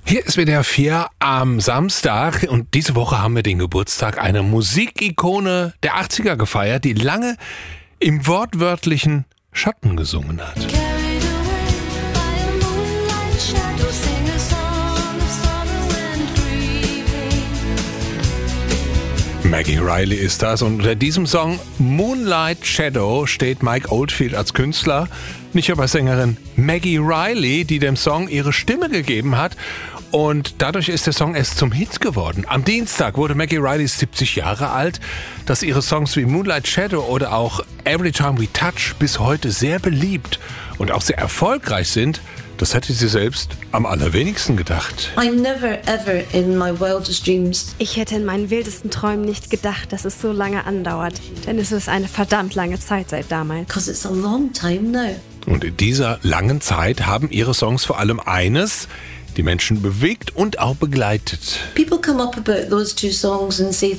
Hier ist WDR 4 am Samstag und diese Woche haben wir den Geburtstag einer Musikikone der 80er gefeiert, die lange im wortwörtlichen Schatten gesungen hat. Maggie Reilly ist das und unter diesem Song Moonlight Shadow steht Mike Oldfield als Künstler, nicht aber Sängerin Maggie Reilly, die dem Song ihre Stimme gegeben hat und dadurch ist der Song erst zum Hit geworden. Am Dienstag wurde Maggie Reilly 70 Jahre alt, dass ihre Songs wie Moonlight Shadow oder auch Every Time We Touch bis heute sehr beliebt und auch sehr erfolgreich sind. Das hätte sie selbst am allerwenigsten gedacht. Ich hätte in meinen wildesten Träumen nicht gedacht, dass es so lange andauert. Denn es ist eine verdammt lange Zeit seit damals. Und in dieser langen Zeit haben ihre Songs vor allem eines: die Menschen bewegt und auch begleitet. People come up about those two songs and say